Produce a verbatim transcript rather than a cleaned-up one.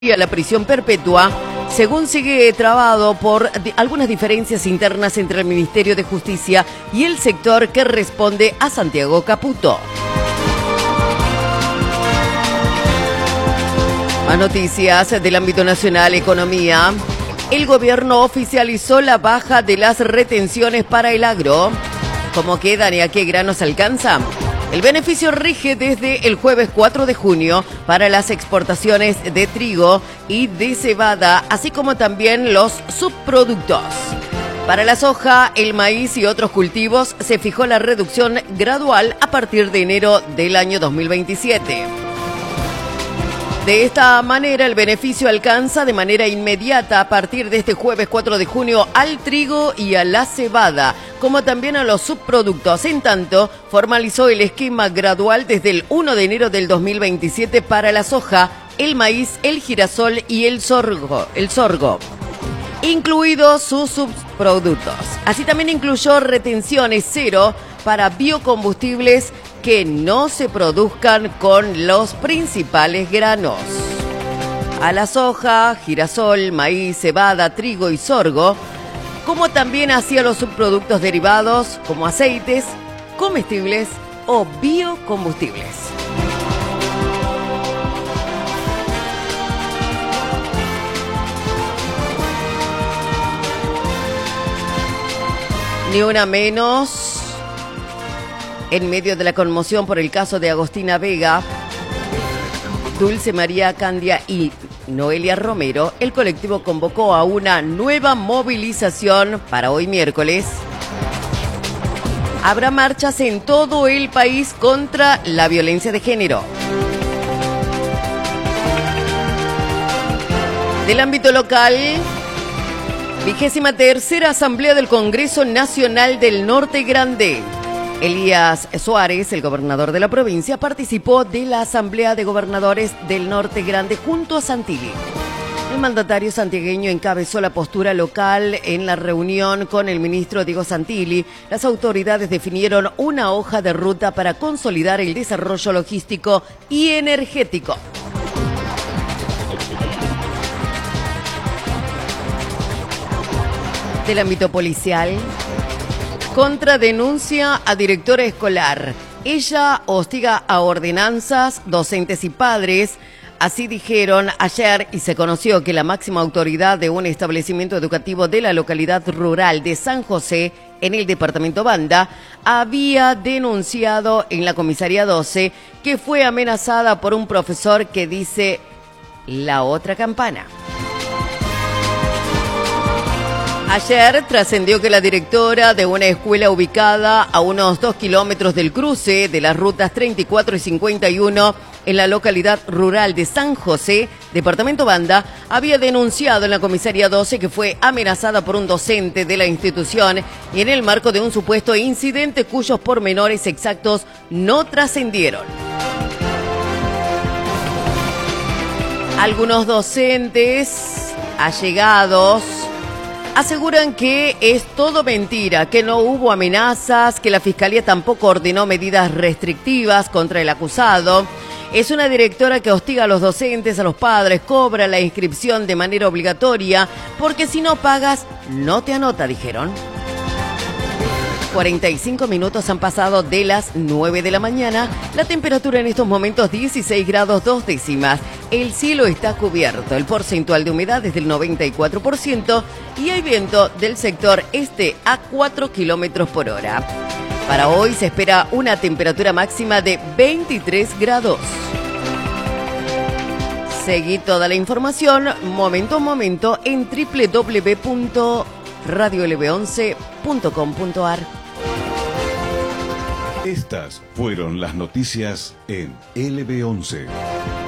a la prisión perpetua, según sigue trabado por di- algunas diferencias internas entre el Ministerio de Justicia y el sector que responde a Santiago Caputo. Más noticias del ámbito nacional, economía. El gobierno oficializó la baja de las retenciones para el agro. ¿Cómo quedan y a qué granos alcanza? El beneficio rige desde el jueves cuatro de junio para las exportaciones de trigo y de cebada, así como también los subproductos. Para la soja, el maíz y otros cultivos se fijó la reducción gradual a partir de enero del año dos mil veintisiete. De esta manera, el beneficio alcanza de manera inmediata a partir de este jueves cuatro de junio al trigo y a la cebada, como también a los subproductos. En tanto, formalizó el esquema gradual desde el primero de enero del dos mil veintisiete para la soja, el maíz, el girasol y el sorgo, el sorgo, incluidos sus subproductos. Así también incluyó retenciones cero para biocombustibles que no se produzcan con los principales granos. A la soja, girasol, maíz, cebada, trigo y sorgo, como también hacia los subproductos derivados como aceites, comestibles o biocombustibles. Ni una menos. En medio de la conmoción por el caso de Agostina Vega, Dulce María Candia y Noelia Romero, el colectivo convocó a una nueva movilización para hoy miércoles. Habrá marchas en todo el país contra la violencia de género. Del ámbito local, vigésima tercera Asamblea del Congreso Nacional del Norte Grande. Elías Suárez, el gobernador de la provincia, participó de la Asamblea de Gobernadores del Norte Grande junto a Santilli. El mandatario santiagueño encabezó la postura local en la reunión con el ministro Diego Santilli. Las autoridades definieron una hoja de ruta para consolidar el desarrollo logístico y energético. Del ámbito policial, contradenuncia a directora escolar. Ella hostiga a ordenanzas, docentes y padres. Así dijeron ayer y se conoció que la máxima autoridad de un establecimiento educativo de la localidad rural de San José, en el departamento Banda, había denunciado en la comisaría doce que fue amenazada por un profesor que dice la otra campana. Ayer trascendió que la directora de una escuela ubicada a unos dos kilómetros del cruce de las rutas treinta y cuatro y cincuenta y uno en la localidad rural de San José, departamento Banda, había denunciado en la comisaría doce que fue amenazada por un docente de la institución y en el marco de un supuesto incidente cuyos pormenores exactos no trascendieron. Algunos docentes allegados aseguran que es todo mentira, que no hubo amenazas, que la Fiscalía tampoco ordenó medidas restrictivas contra el acusado. Es una directora que hostiga a los docentes, a los padres, cobra la inscripción de manera obligatoria, porque si no pagas, no te anota, dijeron. cuarenta y cinco minutos han pasado de las nueve de la mañana. La temperatura en estos momentos dieciséis grados dos décimas. El cielo está cubierto. El porcentual de humedad es del noventa y cuatro por ciento y hay viento del sector este a cuatro kilómetros por hora. Para hoy se espera una temperatura máxima de veintitrés grados. Seguí toda la información momento a momento en doble u doble u doble u punto radio l b once punto com punto a r. Estas fueron las noticias en L B once.